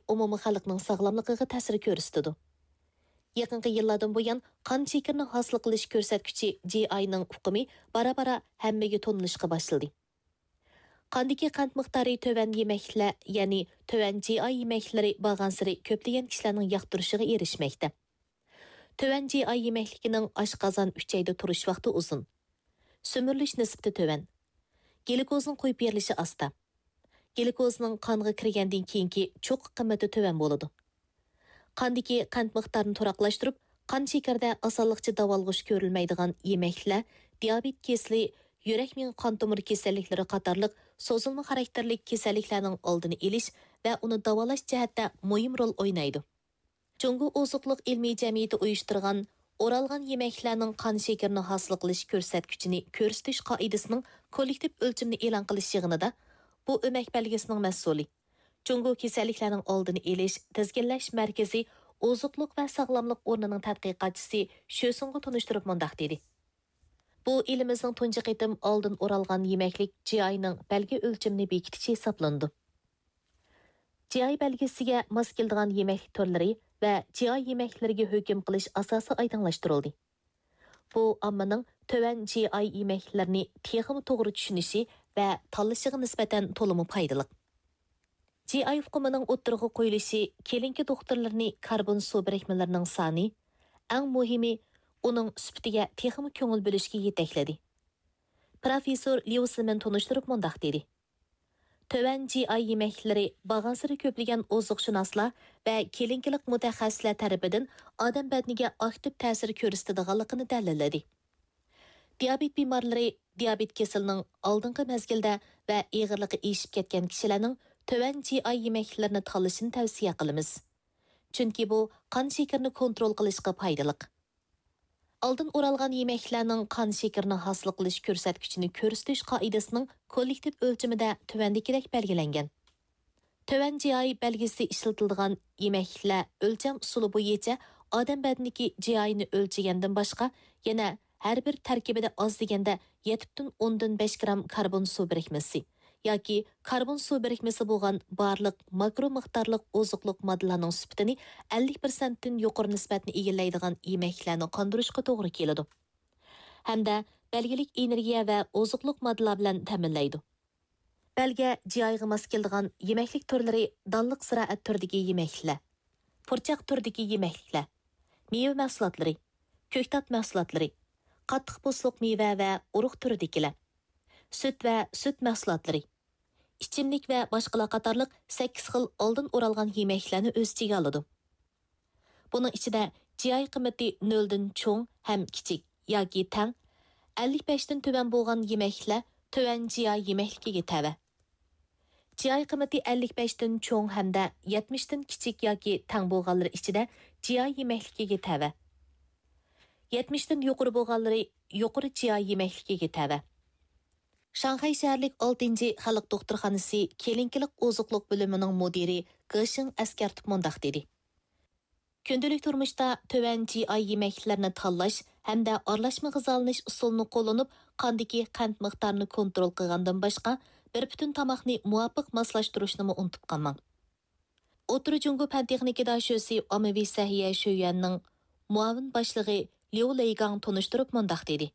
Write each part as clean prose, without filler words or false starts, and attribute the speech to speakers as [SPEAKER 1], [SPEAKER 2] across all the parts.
[SPEAKER 1] umumiy xalqning sog'lomligiga ta'sir ko'rsatadi. Yaqinqi yillardan buyon qon chekirini hosil qilish ko'rsatkichi GI-ning uqumi bara-bara hammaga tonilishga boshladi. Qandagi qand miqdori tövan yemeklar, ya'ni tövan GI yemeklari bargansiri ko'plagan kishilarning yoqtirishiga erishmoqda. Tövan GI yemekligining oshqozon 3 oyda turish vaqti uzun. Sömürilish nisbati tövan. Glukozning qo'yib berilishi asta. Glukozning qonga kirgandan keyingi cho'q qimmati tövan bo'ladi. Qandagi qand miqdorini turaqlashtirib, qon shekarda osonlikcha davolg'ish ko'rilmaydigan yemeklar, diabet kesili, yurak-min qon tomir kasalliklari qatorliq sozilma xarakterli kasalliklarning oldini olish va uni davolash jihatda muhim rol o'ynaydi. Jungo oziqliq ilmiy jamiyati uyushtirgan o'ralgan yemeklarning qon shekarini hosil qilish ko'rsatkichini ko'rsatish qoidasining kollektiv o'lchimini e'lon qilish yig'inida bu o'mak belgisining mas'uli Jungo kasalliklarning oldini olish, tizginlash markazi oziqliq va sog'lomlik o'rnining tadqiqotchisi Shosunga tunishtirib mundaq dedi. Bu elimizning tunji qitim oldin o'ralgan yemeklik GI-ning belgi o'lchimini bekitishi hisoblandi. GI belgisiga mos keladigan yemeklik turlari va GI yemeklariga hukm qilish asosi oydinlashtirildi. Bu ommaning tövan GI yemeklarini texmi to'g'ri tushunishi va tanlashiga nisbatan to'liq foydali. GI hukmining o'ttirg'i qo'yilishi kelinki doktorlarni karbon suv birikmalarining soni, eng muhimi uning sifatiga texmi ko'ngil bo'lishga yetakladi. Professor Liusimen tunishtirib mundaq dedi. Tövan GI yemeklari bag'ansiri ko'plagan oziqshunoslar va kelinkilik mutaxassislar tarafidan odam badaniga aktiv ta'sir ko'rsatadiganligini dalilladi. Diabet bemorlari diabet kasalining oldingi mezgilda va og'irligi eshib ketgan kishilarning tövan GI yemeklarini tanlashini tavsiya qilamiz. Chunki bu qon shekarini kontrol qilishga foydali. Oldin o'ralgan yemeklarning qon shekarini hosil qilish ko'rsatkichini ko'rsatish qoidasining kollektiv o'lchimida tuvandagidek belgilangan. Tövan GI belgisi ishlatiladigan yemeklar o'lcham usuli bo'yicha odam badanidagi GI-ni o'lchagandan boshqa yana har bir tarkibida oz deganda 7,10 gram karbon suv birikmasi yoki karbon suv birikmasi bo'lgan barliq makro miqdorliq oziqliq moddalarning sifatini 50% dan yuqori nisbatni egallaydigan yemeklarni qondirishga to'g'ri keladi. Hamda belgilik energiya va oziqliq moddalar bilan ta'minlaydi. Belga GI-ga mos keladigan yemeklik turlari donliq ziroat turidagi yemeklar, purchaq turidagi yemekliklar, meva mahsulotlari, ko'ktat mahsulotlari, qattiq po'stliq meva va urug' turidagilar, süt va süt mahsulotlari, ichimlik va boshqalar qatorliq 8 xil oldin o'ralgan yemeklarni o'z ichiga oladi. Buning ichida GI qiymati 0 dan cho'ng ham kichik yoki tang 55 dan tuvan bo'lgan yemeklar tuvan GI yemekligiga tava. GI qiymati 55 dan cho'ng hamda 70 dan kichik yoki tang bo'lganlari ichida GI yemekligiga tava. 70 dan yuqori bo'lganlari yuqori GI yemekligiga tava. Shanxay shaharlik 6-cı xalq doktorxonasi kelinkilik oziqliq bo'limining mudiri Gishing askartib mundaq dedi. Kundalik turmushda tövan GI yemeklarni tanlash hamda aralashma g'izolanish usulini qo'llanib, qandagi qand miqdorini kontrol qilgandan boshqa bir butun tomoqni muvofiq moslashtirishni unutib qolmang. O'tiri Jungo fan texnika dashosi ommaviy sahiya Shoyanning muavin boshlig'i Liu Leigang tunishtirib mundaq dedi.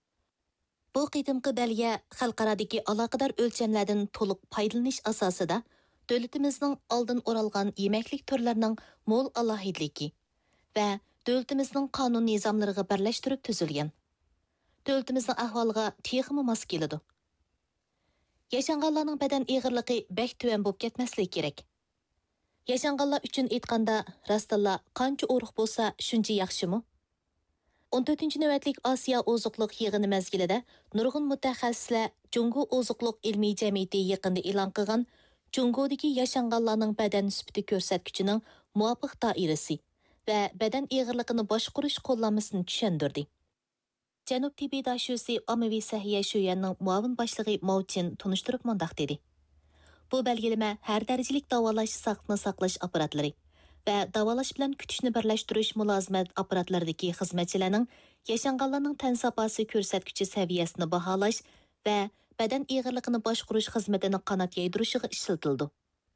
[SPEAKER 1] Bu qitimqi belge xalqaradagi aloqador o'lchamlardan to'liq foydalanish asosida davlatimizning oldin o'ralgan yemeklik turlarining mo'l alohidligi va davlatimizning qonun nizomlariga birlashtirib tuzilgan. Davlatimizning ahvoliga texmi mos keladi. Yashanganlarning badan og'irligi bek tuvan bo'lib ketmasligi kerak. Yashanganlar uchun aytganda, rastilla qancha urug' bo'lsa, shuncha yaxshimi? 14-navbatlik Osiyo oziqliq yig'ini mezgilida nurg'un mutaxassislar Jungo oziqliq ilmiy jamiyati yaqinda e'lon qilgan Jungodagi yashanganlarning badan sifati ko'rsatkichining muvofiq doirasi va badan og'irligini boshqarish qo'llanmasini tushundirdi. Janub Tibiy dashosi ommaviy sahiya Shoyanning muavin boshlig'i Mouchin tunishtirib mundaq dedi. Bu belgilama har darajalik davolash saqni saqlash apparatlari va davolash bilan kutishni birlashtirish mulozimat apparatlaridagi xizmatchilarning yashanganlarning tan saposi ko'rsatkichi saviyasini baholash va badan og'irligini boshqarish xizmatini qanot yaydirishiga ishlatildi.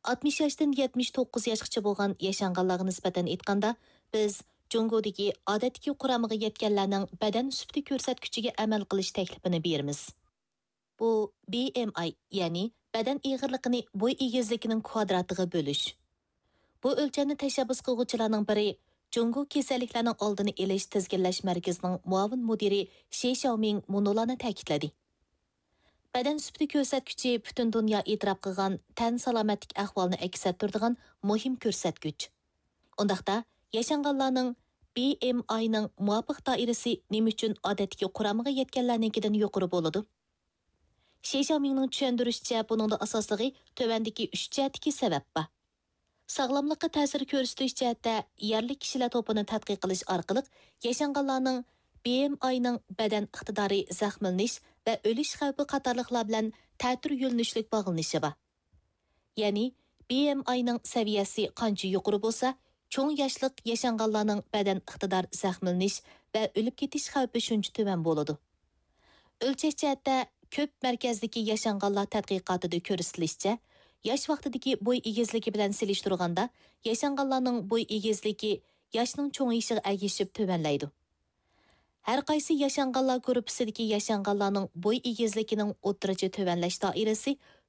[SPEAKER 1] 60 yoshdan 79 yoshgacha bo'lgan yashanganlarga nisbatan aytganda, biz Jonggodagi odatdagi quramiga yetganlarning badan sufti ko'rsatkichiga amal qilish taklifini beramiz. Bu BMI, ya'ni badan ig'irligini bo'y egizligining kvadratiga bo'lish. Bu o'lchamni tashabbus qiluvchilarning biri Jonggo kasalliklarning oldini olish tizginlash markazining muavin mudiri She Xiaoming munolarni ta'kidladi. Badan sufti ko'rsatkichi butun dunyo e'tirof qilgan tan salomatlik ahvolini aks ettiradigan muhim ko'rsatkich. Undaqda yashanganlarning BMI-ning muvofiq doirasi nima uchun odatdagi quramiga yetganlarnikidan yuqori bo'ladi? She Xiaomingning tushuntirishicha, buningda asosligi tövandagi 3 jihatdagi sabab bor. Sağlamlıqqa ta'sir ko'rsatish jihatda yerlik kishilar to'pini tadqiq qilish orqali yashanganlarning BMI-ning badan iqtidori zaxmlanish va o'lish xavfi qatorliqlar bilan ta'tir yo'linishlik bog'lanishi bor. Ya'ni BMI-ning saviyasi qancha yuqori bo'lsa, cho'ng yoshlik yashanganlarning badan iqtidor zaxmlanish va o'lib ketish xavfi shuncha tuvan bo'ladi. O'lchash jihatda ko'p markazdagi yashanganlar tadqiqotida ko'rsatilishicha, yosh vaqtidagi bo'y egizligi bilan selishtirganda, yashanganlarning bo'y egizligi yoshning cho'ngayishiga ergashib tuvanlaydi. Har qaysi yashanganlar gruppasidagi yashanganlarning bo'y egizligining o'rtacha tuvanlash doirasi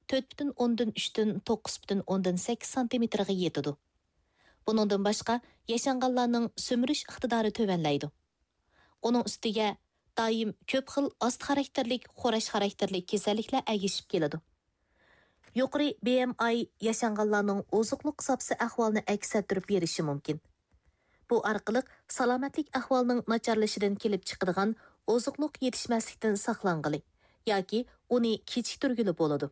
[SPEAKER 1] 4,3-9,8 sm-ga yetadi. Buningdan boshqa yashanganlarning so'mirish iqtidori tuvanlaydi. Uning ustiga doim ko'p xil ost xarakterlik, xo'rash xarakterlik kasalliklar ergashib keladi. Yuqori BMI yashanganlarning oziqliq hisobsi ahvolini aks ettirib berishi mumkin. Bu orqali salomatlik ahvolining nacharlashidan kelib chiqadigan oziqliq yetishmaslikdan saqlanqili yoki uni kechiktirgili bo'ladi.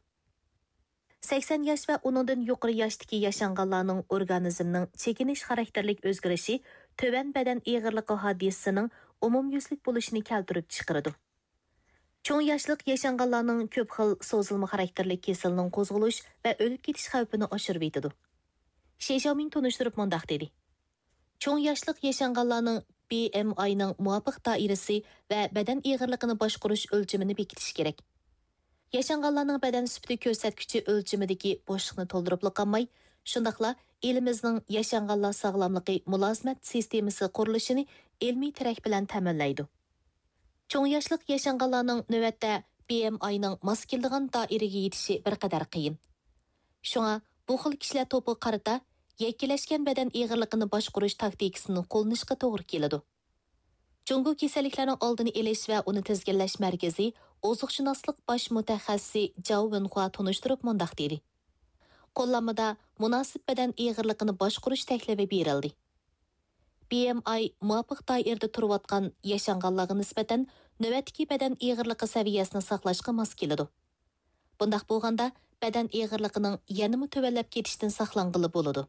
[SPEAKER 1] 80 yosh va uningdan yuqori yoshdagi yashanganlarning organizmining chekinish xarakterlik o'zgarishi to'van badan ig'irligi hodisasining umumyuzlik bo'lishini keltirib chiqaradi. Cho'ng yoshlik yashanganlarning ko'p xil so'zilma xarakterli kasalning qo'zg'alish va o'lib ketish xavfini oshirib etadi. She Xiaoming tunishtirib mundaq dedi. Cho'ng yoshlik yashanganlarning BMI-ning muvofiq doirasi va badan ig'irligini boshqarish o'lchamini bekitish kerak. Yashanganlarning badan sufti ko'rsatkichi o'lchamidagi bo'shliqni to'ldirib qolmay, shundaqla elimizning yashanganlar sog'lomligi mulozimat sistemasi qurilishini ilmiy tarak bilan ta'minlaydi. Cho'ng yoshlik yashanganlarning navbatda BMI-ning mos keladigan doiraga yetishi bir qadar qiyin. Shunga bu xil kishilar to'pi qarata yakkilashgan badan ig'irligini boshqarish taktikasini qo'llanishga to'g'ri keladi. Jonggo kasalliklarining oldini olish va uni tizginlash markazi oziqshunoslik bosh mutaxassisi Zhao Wenhua tunishtirib mundaq dedi. Qo'llanmada munosib badan ig'irligini boshqarish taklifi berildi. BMI muvofiq doirada turayotgan yashanganlarga nisbatan navbatdagi badan ig'irligi saviyasini saqlashga mos keladi. Bundaq bo'lganda badan ig'irligining yanada tuvanlab ketishdan saqlanqili bo'ladi.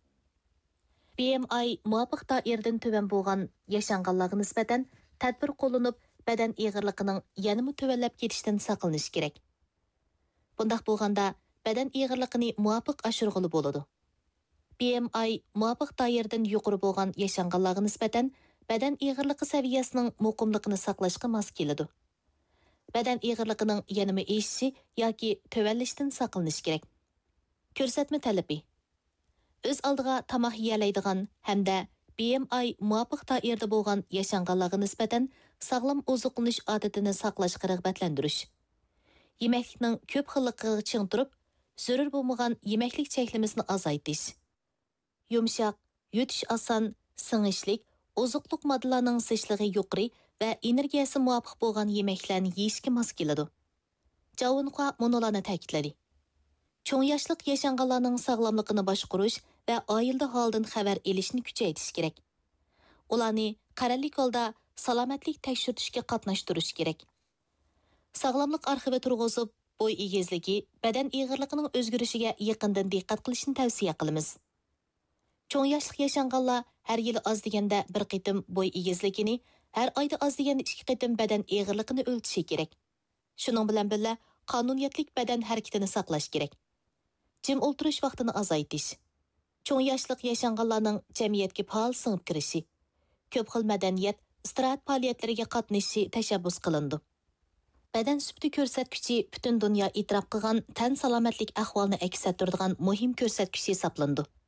[SPEAKER 1] BMI muvofiq doiradan tuvan bo'lgan yashanganlarga nisbatan tadbir qo'llanib, badan ig'irligining yanada tuvanlab ketishdan saqlanish kerak. Bundaq bo'lganda badan ig'irligini muvofiq oshirg'ili bo'ladi. BMI muvofiq doiradan yuqori bo'lgan yashanganlarga nisbatan badan ig'irligi saviyasining muqimligini saqlashga mos keladi. Badan ig'irligining yanada eshishi yoki tuvanlashdan saqlanish kerak. Ko'rsatma talabi. O'z oldiga tamoq yeyalaydigan hamda BMI muvofiq doirada bo'lgan yashanganlarga nisbatan sog'lom oziqlanish odatini saqlashga rag'batlantirish. Yemeklikning ko'p xilligiga ching turib, zarur bo'lmagan yemeklik cheklimizini azaytish. Yumshoq, yutish oson, singishlik, oziqliq moddalarning zichligi yuqori va energiyasi muvofiq bo'lgan yemeklarni yeyishga mos keladi. Zhao Wenhua munolarni ta'kidladi. Cho'ng yoshlik yashanganlarning sog'lomligini boshqarish va oilda holdan xabar olishni kuchaytirish kerak. Ularni qarorlik holda salomatlik tekshirishga qatnashtirish kerak. Sog'lomlik arxivi turg'izib, bo'y egizligi, badan ig'irligining o'zgarishiga yaqindan diqqat qilishni tavsiya qilamiz. Cho'ng yoshlik yashanganlar har yili oz deganda bir qitim bo'y egizligini, har oyda oz deganda 2 qitim badan ig'irligini o'lchishi kerak. Shuning bilan birga qonuniyatlik badan harakatini saqlash kerak. Jim o'ltirish vaqtini azaytish. Cho'ng yoshlik yashanganlarning jamiyatga faol singib kirishi, ko'p xil madaniyat, istirohat faoliyatlariga qatnashishi tashabbus qilindi. Bədən sübti ko'rsatküchi butun dunyo e'tirof qilgan tan salomatlik ahvolini aks ettiradigan muhim ko'rsatkich hisoblanadi.